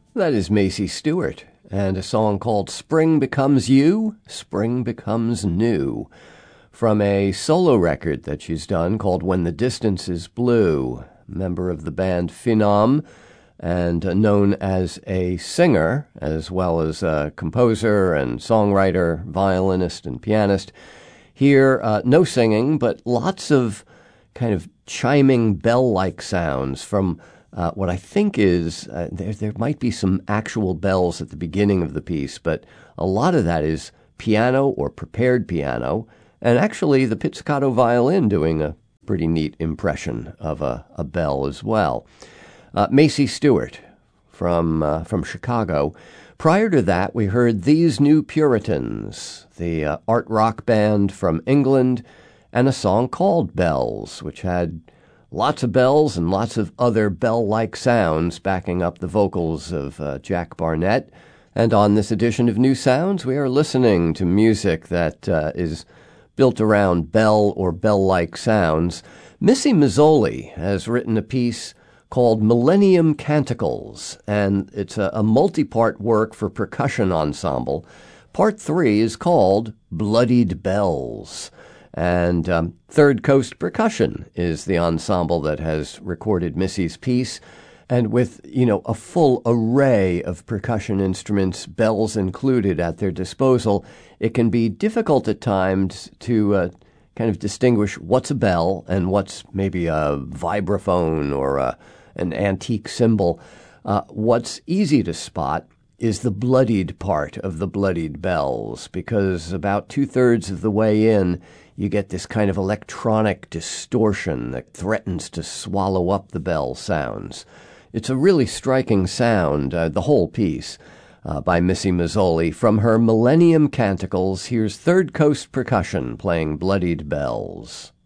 That is Macy Stewart, and a song called Spring Becomes You, Spring Becomes New, from a solo record that she's done called When the Distance is Blue. Member of the band Phenom, and known as a singer, as well as a composer and songwriter, violinist and pianist. Here, no singing, but lots of kind of chiming bell-like sounds from what I think is, there might be some actual bells at the beginning of the piece, but a lot of that is piano or prepared piano, and actually the pizzicato violin doing a pretty neat impression of a bell as well. Macy Stewart from Chicago. Prior to that, we heard These New Puritans, the art rock band from England, and a song called Bells, which had lots of bells and lots of other bell-like sounds backing up the vocals of Jack Barnett. And on this edition of New Sounds, we are listening to music that is built around bell or bell-like sounds. Missy Mazzoli has written a piece called Millennium Canticles, and it's a multi-part work for percussion ensemble. Part 3 is called Bloodied Bells. And Third Coast Percussion is the ensemble that has recorded Missy's piece. And with, a full array of percussion instruments, bells included, at their disposal, it can be difficult at times to kind of distinguish what's a bell and what's maybe a vibraphone or an antique cymbal. What's easy to spot is the bloodied part of the bloodied bells, because about 2/3 of the way in, you get this kind of electronic distortion that threatens to swallow up the bell sounds. It's a really striking sound, the whole piece, by Missy Mazzoli. From her Millennium Canticles, here's Third Coast Percussion playing Bloodied Bells.